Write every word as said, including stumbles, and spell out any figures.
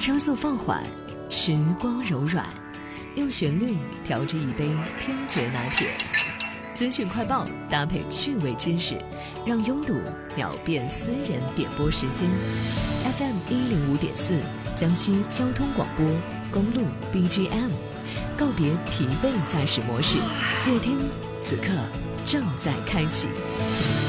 车速放缓，时光柔软，用旋律调制一杯听觉拿铁。资讯快报搭配趣味知识，让拥堵秒变私人点播时间。F M 一零五点四，江西交通广播，公路 B G M， 告别疲惫驾驶模式，乐听此刻正在开启。